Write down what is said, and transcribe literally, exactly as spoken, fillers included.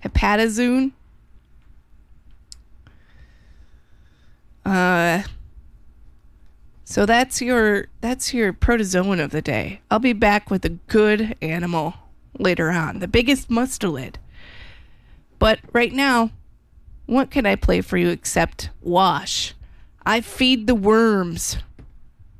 Hepatazoon. Uh, so that's your that's your protozoan of the day. I'll be back with a good animal later on, the biggest mustelid. But right now, what can I play for you except Wash? I feed the worms.